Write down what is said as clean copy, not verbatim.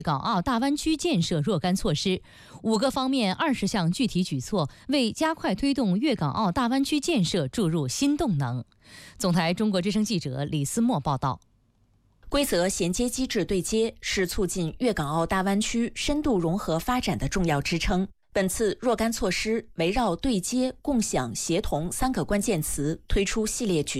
港澳大湾区建设若干措施，5个方面20项具体举措，为加快推动粤港澳大湾区建设注入新动能。总台中国之声记者李思墨报道。 规则衔接机制对接是促进粤港澳大湾区深度融合发展的重要支撑。本次若干措施围绕对接、共享、协同3个关键词推出系列举